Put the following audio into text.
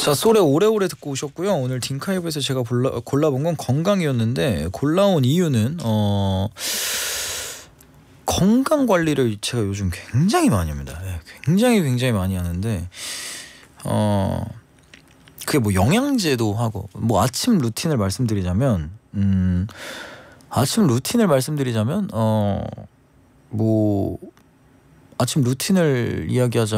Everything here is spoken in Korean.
자, 소래 오래오래 듣고 오셨고요. 오늘 딩카이브에서 제가 골라본 건 건강이었는데, 골라온 이유는 건강 관리를 제가 요즘 굉장히 많이 합니다. 네, 굉장히 많이 하는데 그게 뭐 영양제도 하고, 뭐 아침 루틴을 말씀드리자면 뭐 아침 루틴을 이야기하자면